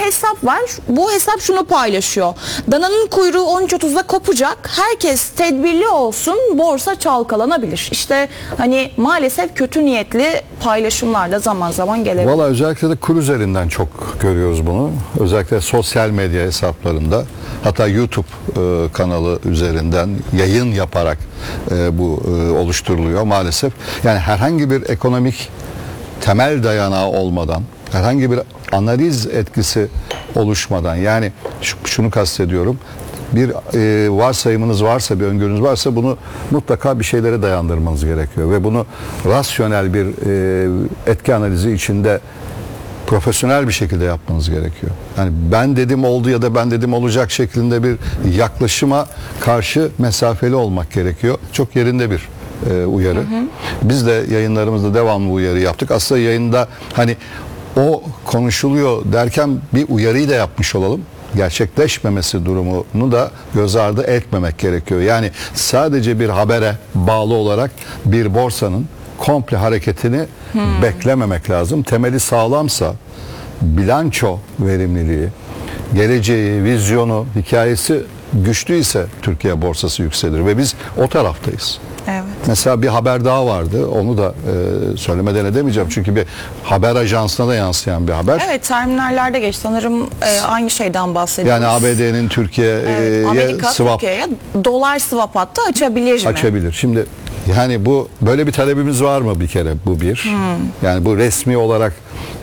hesap var. Bu hesap şunu paylaşıyor. Dananın kuyruğu 13.30'da kopacak. Herkes tedbirli olsun. Borsa çalkalanabilir. İşte hani maalesef kötü niyetli paylaşımlar da zaman zaman gelebilir. Valla özellikle de kur üzerinden çok görüyoruz bunu. Özellikle sosyal medya hesaplarında, hatta YouTube kanalı üzerinden yayın yaparak bu oluşturuluyor maalesef. Yani herhangi bir ekonomik temel dayanağı olmadan, herhangi bir analiz etkisi oluşmadan, yani şunu kastediyorum, bir varsayımınız varsa, bir öngörünüz varsa bunu mutlaka bir şeylere dayandırmanız gerekiyor ve bunu rasyonel bir etki analizi içinde profesyonel bir şekilde yapmanız gerekiyor. Yani ben dedim oldu ya da ben dedim olacak şeklinde bir yaklaşıma karşı mesafeli olmak gerekiyor. Çok yerinde bir uyarı. Biz de yayınlarımızda devamlı uyarı yaptık. Aslında yayında hani o konuşuluyor derken bir uyarıyı da yapmış olalım. Gerçekleşmemesi durumunu da göz ardı etmemek gerekiyor. Yani sadece bir habere bağlı olarak bir borsanın komple hareketini beklememek lazım. Temeli sağlamsa, bilanço verimliliği, geleceği, vizyonu, hikayesi güçlüyse Türkiye borsası yükselir ve biz o taraftayız. Evet. Mesela bir haber daha vardı. Onu da söylemeden edemeyeceğim. Çünkü bir haber ajansına da yansıyan bir haber. Evet, terminallerde geç. Sanırım aynı şeyden bahsediyoruz. Yani ABD'nin Türkiye'ye Amerika swap, Türkiye'ye dolar swap hattı açabilir mi? açabilir. Şimdi yani bu böyle bir talebimiz var mı bir kere? Bu bir. Yani bu resmi olarak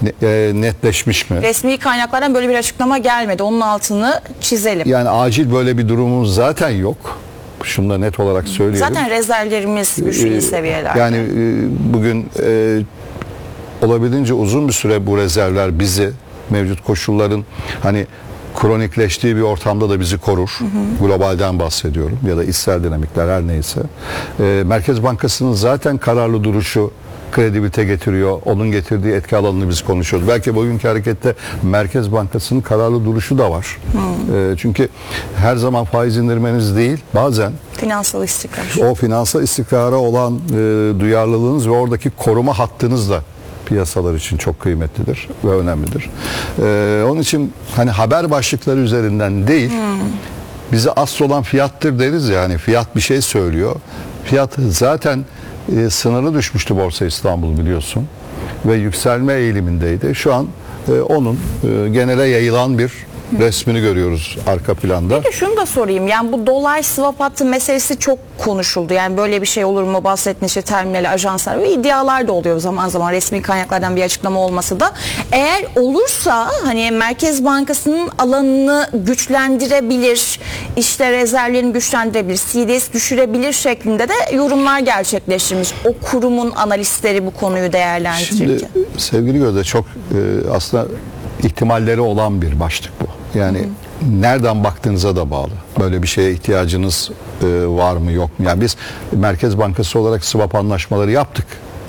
netleşmiş mi? Resmi kaynaklardan böyle bir açıklama gelmedi. Onun altını çizelim. Yani acil böyle bir durumumuz zaten yok. Şunu da net olarak söyleyelim. Zaten rezervlerimiz güçlü seviyelerde. Yani bugün olabildiğince uzun bir süre bu rezervler bizi mevcut koşulların hani kronikleştiği bir ortamda da bizi korur. Globalden bahsediyorum ya da içsel dinamikler her neyse. Merkez Bankası'nın zaten kararlı duruşu kredibilite getiriyor. Onun getirdiği etki alanını biz konuşuyoruz. Belki bugünkü harekette Merkez Bankası'nın kararlı duruşu da var. Çünkü her zaman faiz indirmeniz değil, bazen Finansal istikrar. o finansal istikrara olan duyarlılığınız ve oradaki koruma hattınız da piyasalar için çok kıymetlidir ve önemlidir. Onun için hani haber başlıkları üzerinden değil, bize asıl olan fiyattır deriz ya, hani fiyat bir şey söylüyor. Fiyat zaten sınırlı düşmüştü Borsa İstanbul biliyorsun ve yükselme eğilimindeydi. Şu an onun genele yayılan bir resmini görüyoruz arka planda. Peki şunu da sorayım. Yani bu dolar swap hattı meselesi çok konuşuldu. Yani böyle bir şey olur mu bahsettiğiniz işte terminali ajanslar ve iddialar da oluyor zaman zaman resmi kaynaklardan bir açıklama olması da. Eğer olursa hani Merkez Bankası'nın alanını güçlendirebilir, işte rezervlerini güçlendirebilir, CDS düşürebilir şeklinde de yorumlar gerçekleştirmiş. O kurumun analistleri bu konuyu değerlendirirken. Şimdi sevgili Gözde, çok aslında ihtimalleri olan bir başlık bu. Yani nereden baktığınıza da bağlı. Böyle bir şeye ihtiyacınız var mı yok mu? Yani biz Merkez Bankası olarak swap anlaşmaları yaptık.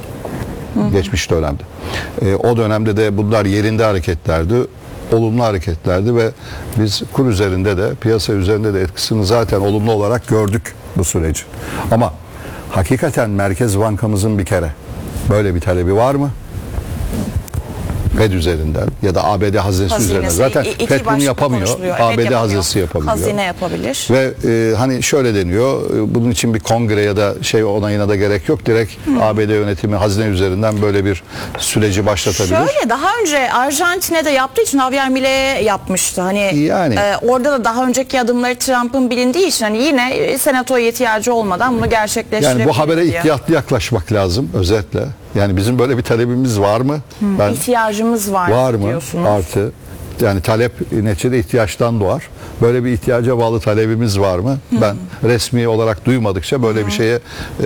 Geçmiş dönemde. O dönemde de bunlar yerinde hareketlerdi. Olumlu hareketlerdi ve biz kur üzerinde de piyasa üzerinde de etkisini zaten olumlu olarak gördük bu süreci. Ama hakikaten Merkez Bankamızın bir kere böyle bir talebi var mı? Fed üzerinden ya da ABD hazinesi üzerinden. Zaten Fed bunu yapamıyor. ABD hazinesi yapabiliyor. Hazine yapabilir. Ve hani şöyle deniyor, bunun için bir kongre ya da şey onayına da gerek yok. Direkt ABD yönetimi hazine üzerinden böyle bir süreci başlatabilir. Şöyle daha önce Arjantin'e de yaptığı için Javier Milei yapmıştı. Hani yani, orada da daha önceki adımları Trump'ın bilindiği için hani yine senatoya ihtiyacı olmadan bunu gerçekleştirebilir. Yani bu habere ihtiyatlı yaklaşmak lazım özetle. Yani bizim böyle bir talebimiz var mı? İhtiyacımız var mı? Diyorsunuz. Artı yani talep neticede ihtiyaçtan doğar. Böyle bir ihtiyaca bağlı talebimiz var mı? Ben resmi olarak duymadıkça böyle bir şeye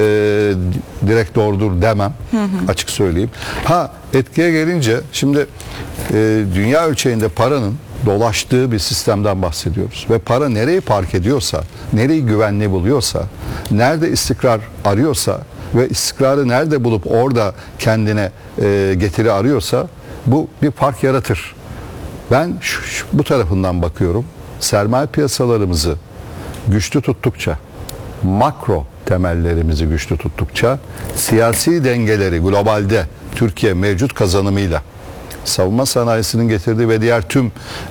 direkt doğrudur demem. Açık söyleyeyim. Etkiye gelince şimdi dünya ölçeğinde paranın dolaştığı bir sistemden bahsediyoruz. Ve para nereyi park ediyorsa, nereyi güvenli buluyorsa, nerede istikrar arıyorsa ve istikrarı nerede bulup orada kendine getiri arıyorsa bu bir fark yaratır. Ben bu tarafından bakıyorum. Sermaye piyasalarımızı güçlü tuttukça, makro temellerimizi güçlü tuttukça, siyasi dengeleri globalde Türkiye mevcut kazanımıyla, savunma sanayisinin getirdiği ve diğer tüm